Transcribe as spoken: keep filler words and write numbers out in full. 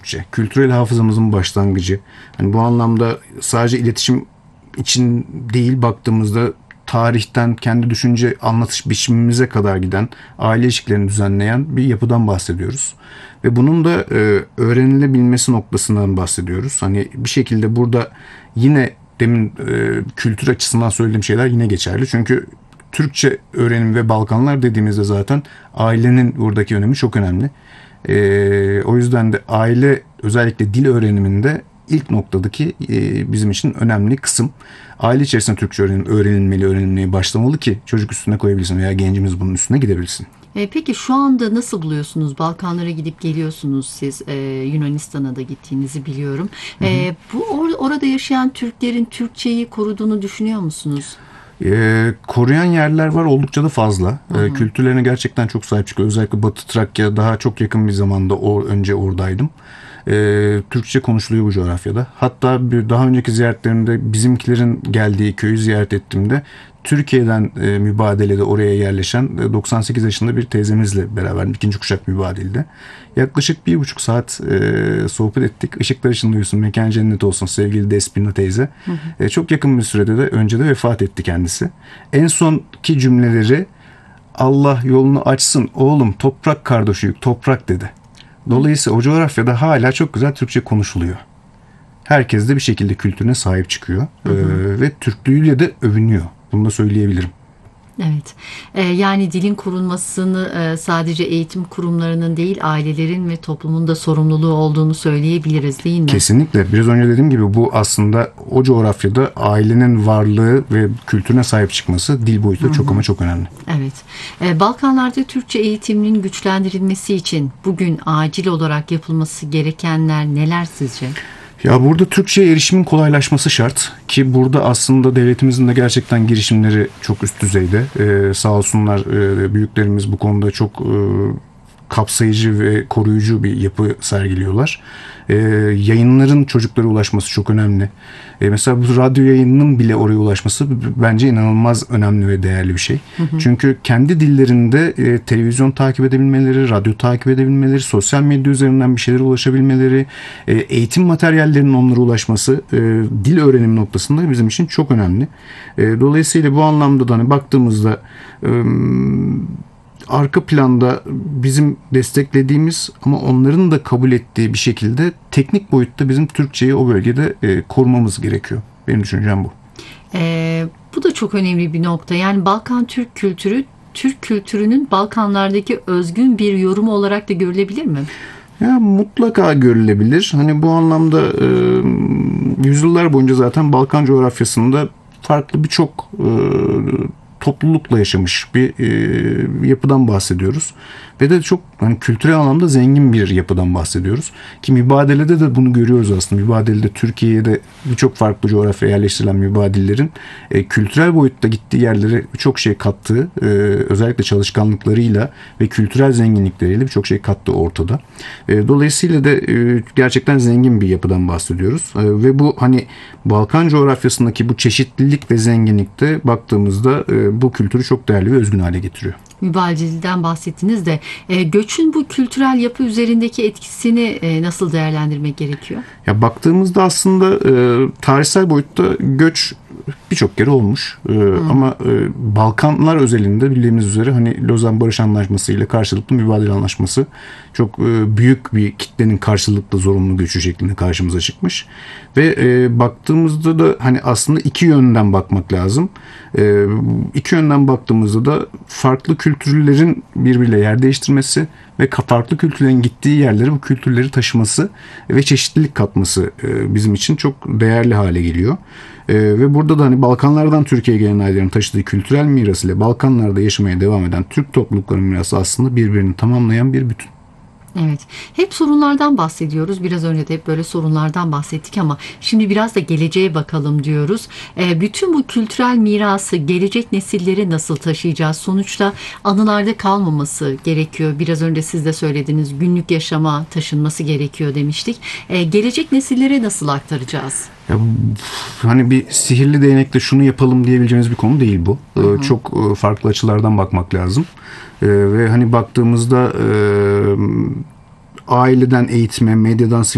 Türkçe. Kültürel hafızamızın başlangıcı. Hani bu anlamda sadece iletişim için değil, baktığımızda tarihten kendi düşünce anlatış biçimimize kadar giden, aile ilişkilerini düzenleyen bir yapıdan bahsediyoruz. Ve bunun da e, öğrenilebilmesi noktasından bahsediyoruz. Hani bir şekilde burada yine demin e, kültür açısından söylediğim şeyler yine geçerli. Çünkü Türkçe öğrenim ve Balkanlar dediğimizde zaten ailenin buradaki önemi çok önemli. E, o yüzden de aile özellikle dil öğreniminde ilk noktadaki e, bizim için önemli kısım. Aile içerisinde Türkçe öğrenim, öğrenilmeli, öğrenilmeye başlamalı ki çocuk üstüne koyabilsin veya gencimiz bunun üstüne gidebilsin. E, peki şu anda nasıl buluyorsunuz? Balkanlara gidip geliyorsunuz siz. E, Yunanistan'a da gittiğinizi biliyorum. E, bu or- orada yaşayan Türklerin Türkçeyi koruduğunu düşünüyor musunuz? E, koruyan yerler var, oldukça da fazla. E, kültürlerine gerçekten çok sahip çıkıyor. Özellikle Batı Trakya daha çok yakın bir zamanda o, önce oradaydım. E, Türkçe konuşuluyor bu coğrafyada. Hatta bir daha önceki ziyaretlerimde bizimkilerin geldiği köyü ziyaret ettiğimde Türkiye'den e, mübadelede oraya yerleşen e, doksan sekiz yaşında bir teyzemizle beraber ikinci kuşak mübadelede yaklaşık bir buçuk saat e, sohbet ettik. Işıklar içinde uyusun, mekan cennet olsun sevgili Despina teyze. Hı hı. E, çok yakın bir sürede de önce de vefat etti kendisi. En sonki cümleleri Allah yolunu açsın oğlum, toprak kardeşiyük, toprak dedi. Dolayısıyla o coğrafyada hala çok güzel Türkçe konuşuluyor. Herkes de bir şekilde kültürüne sahip çıkıyor. Hı hı. Ee, ve Türklüğüyle de övünüyor. Bunu da söyleyebilirim. Evet. Ee, yani dilin korunmasını e, sadece eğitim kurumlarının değil, ailelerin ve toplumun da sorumluluğu olduğunu söyleyebiliriz, değil mi? Kesinlikle. Biraz önce dediğim gibi bu aslında o coğrafyada ailenin varlığı ve kültürüne sahip çıkması dil boyutuyla çok ama çok önemli. Evet. Ee, Balkanlarda Türkçe eğitiminin güçlendirilmesi için bugün acil olarak yapılması gerekenler neler sizce? Ya burada Türkçe'ye erişimin kolaylaşması şart ki burada aslında devletimizin de gerçekten girişimleri çok üst düzeyde. Ee, sağ olsunlar e, büyüklerimiz bu konuda çok e, kapsayıcı ve koruyucu bir yapı sergiliyorlar. Ee, yayınların çocuklara ulaşması çok önemli. Ee, mesela bu radyo yayınının bile oraya ulaşması bence inanılmaz önemli ve değerli bir şey. Hı hı. Çünkü kendi dillerinde e, televizyon takip edebilmeleri, radyo takip edebilmeleri, sosyal medya üzerinden bir şeylere ulaşabilmeleri, e, eğitim materyallerinin onlara ulaşması e, dil öğrenimi noktasında bizim için çok önemli. E, dolayısıyla bu anlamda da hani baktığımızda e, arka planda bizim desteklediğimiz ama onların da kabul ettiği bir şekilde teknik boyutta bizim Türkçeyi o bölgede e, korumamız gerekiyor. Benim düşüncem bu. Ee, bu da çok önemli bir nokta. Yani Balkan Türk kültürü, Türk kültürünün Balkanlardaki özgün bir yorumu olarak da görülebilir mi? Ya mutlaka görülebilir. Hani bu anlamda e, yüzyıllar boyunca zaten Balkan coğrafyasında farklı birçok e, toplulukla yaşamış bir e, yapıdan bahsediyoruz. Ve de çok hani kültürel anlamda zengin bir yapıdan bahsediyoruz. Ki mübadelede de bunu görüyoruz aslında. Mübadelede Türkiye'de birçok farklı coğrafyaya yerleştirilen mübadillerin e, kültürel boyutta gittiği yerlere birçok şey kattığı, e, özellikle çalışkanlıklarıyla ve kültürel zenginlikleriyle birçok şey kattığı ortada. E, dolayısıyla da e, gerçekten zengin bir yapıdan bahsediyoruz. E, ve bu hani Balkan coğrafyasındaki bu çeşitlilik ve zenginlikte baktığımızda e, bu kültürü çok değerli ve özgün hale getiriyor. Mübadeleden bahsettiniz de e, göçün bu kültürel yapı üzerindeki etkisini e, nasıl değerlendirmek gerekiyor? Ya baktığımızda aslında e, tarihsel boyutta göç birçok kere olmuş. E, ama e, Balkanlar özelinde bildiğimiz üzere hani Lozan Barış Anlaşması ile karşılıklı mübadele anlaşması çok e, büyük bir kitlenin karşılıklı zorunlu göçü şeklinde karşımıza çıkmış. Ve e, baktığımızda da hani aslında iki yönden bakmak lazım. E, iki yönden baktığımızda da farklı kültürlerin birbiriyle yer değiştirmesi ve farklı kültürlerin gittiği yerlere bu kültürleri taşıması ve çeşitlilik katması e, bizim için çok değerli hale geliyor. E, ve burada da hani Balkanlardan Türkiye'ye gelen ailelerin taşıdığı kültürel miras ile Balkanlarda yaşamaya devam eden Türk topluluklarının mirası aslında birbirini tamamlayan bir bütün. Evet. Hep sorunlardan bahsediyoruz. Biraz önce de hep böyle sorunlardan bahsettik ama şimdi biraz da geleceğe bakalım diyoruz. E, bütün bu kültürel mirası gelecek nesillere nasıl taşıyacağız? Sonuçta anılarda kalmaması gerekiyor. Biraz önce siz de söylediniz. Günlük yaşama taşınması gerekiyor demiştik. E, gelecek nesillere nasıl aktaracağız? Ya, hani bir sihirli değnekle şunu yapalım diyebileceğimiz bir konu değil bu. Hı hı. Çok farklı açılardan bakmak lazım. Ee, ve hani baktığımızda e, aileden eğitime, medyadan